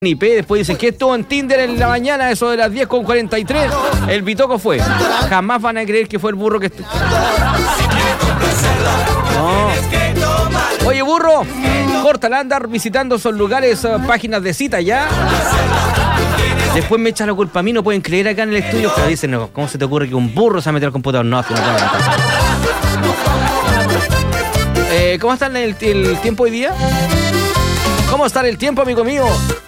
IP, después dicen que estuvo en Tinder en la mañana, eso de las 10:43. El Bitoco fue. Jamás van a creer que fue el burro que... No. Oye, burro, córtala, andar visitando esos lugares, páginas de cita ya. Después me echa la culpa a mí, no pueden creer acá en el estudio. Pero dicen, no, ¿cómo se te ocurre que un burro se va a meter al computador? No, que no puede. ¿Cómo está el tiempo hoy día? ¿Cómo está el tiempo, amigo mío?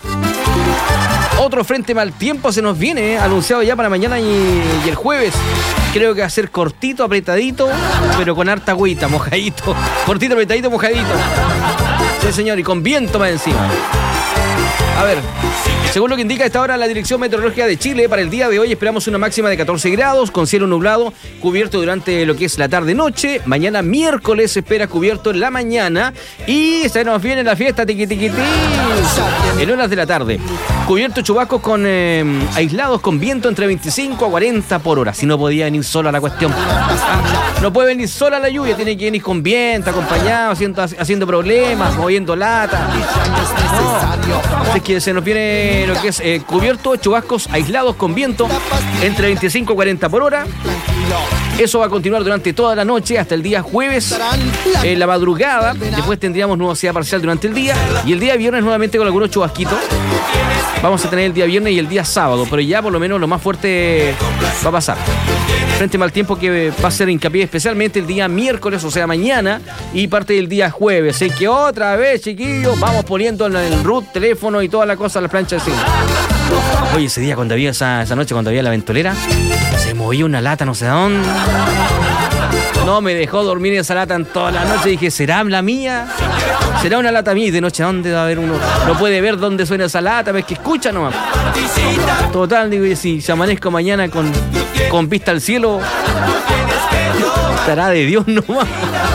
Otro frente mal tiempo se nos viene, anunciado ya para mañana y el jueves. Creo que va a ser cortito, apretadito, pero con harta agüita, mojadito. Cortito, apretadito, mojadito. Sí, señor, y con viento más encima. A ver, según lo que indica a esta hora la Dirección Meteorológica de Chile, para el día de hoy esperamos una máxima de 14 grados, con cielo nublado, cubierto durante lo que es la tarde-noche. Mañana miércoles se espera cubierto en la mañana y se nos viene la fiesta tiqui-tiqui-tí en horas de la tarde. Cubierto chubascos con aislados con viento entre 25 a 40 por hora. Si no podía venir sola la cuestión. No puede venir sola la lluvia, tiene que venir con viento, acompañado, haciendo problemas, moviendo lata. No. Es que se nos viene lo que es cubierto, chubascos aislados con viento entre 25 a 40 por hora. Eso va a continuar durante toda la noche hasta el día jueves, en la madrugada. Después tendríamos nubosidad parcial durante el día. Y el día viernes nuevamente con algunos chubasquitos. Vamos a tener el día viernes y el día sábado, pero ya por lo menos lo más fuerte va a pasar. Frente mal tiempo que va a ser hincapié especialmente el día miércoles, o sea mañana, y parte del día jueves. Así que otra vez, chiquillos, vamos poniendo en el root, teléfono y toda la cosa a la plancha de cine. Oye, ese día cuando había esa noche, cuando había la ventolera, se movía una lata no sé dónde. No me dejó dormir esa lata en toda la noche. Dije, ¿será la mía? ¿Será una lata mía? Y de noche, ¿dónde va a haber uno? No puede ver dónde suena esa lata, ves que escucha nomás. Total, digo, y si amanezco mañana con vista al cielo, estará de Dios nomás.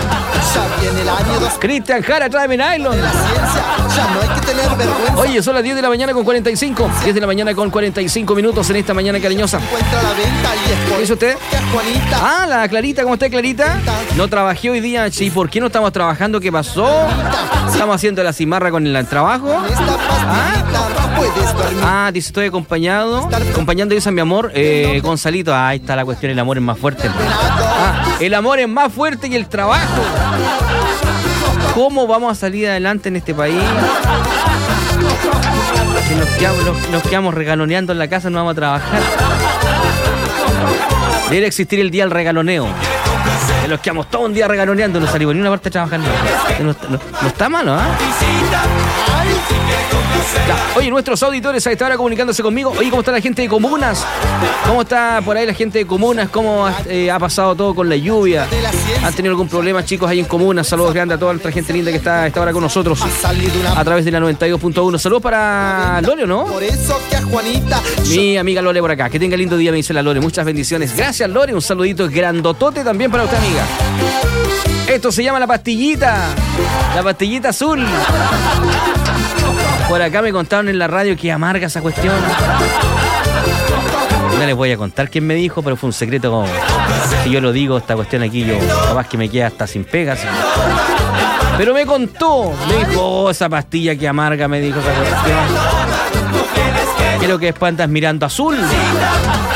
Cristian Jara, tráeme nylon. Oye, son las 10 de la mañana con 45. 10 de la mañana con 45 minutos en esta mañana cariñosa. ¿Qué dice usted? Ah, la Clarita, ¿cómo está, Clarita? No trabajé hoy día. Sí, ¿por qué no estamos trabajando? ¿Qué pasó? ¿Estamos haciendo la cimarra con el trabajo? Dice, estoy acompañando, dice mi amor, Gonzalito. Ahí está la cuestión, el amor es más fuerte. El amor es más fuerte que el trabajo. ¿Cómo vamos a salir adelante en este país? Si nos quedamos regaloneando en la casa, no vamos a trabajar. Debe existir el día del regaloneo. Nos quedamos todo un día regaloneando, no salimos ni una parte trabajando. No está malo, ¿ah? Oye, nuestros auditores a esta hora comunicándose conmigo. Oye, ¿cómo está la gente de Comunas? ¿Cómo está por ahí la gente de Comunas? ¿Cómo ha pasado todo con la lluvia? ¿Han tenido algún problema, chicos, ahí en Comunas? Saludos grandes a toda nuestra gente linda que está a esta hora con nosotros a través de la 92.1. Saludos para Lore, ¿no? Mi amiga Lore por acá. Que tenga lindo día, me dice la Lore. Muchas bendiciones. Gracias, Lore. Un saludito grandotote también para usted, amiga. Esto se llama la pastillita. La pastillita azul. Por acá me contaron en la radio que amarga esa cuestión. No les voy a contar quién me dijo, pero fue un secreto como... Si yo lo digo, esta cuestión aquí, yo capaz que me queda hasta sin pegas. Pero me contó. Me dijo, esa pastilla que amarga, me dijo esa cuestión. Creo que después andas mirando azul.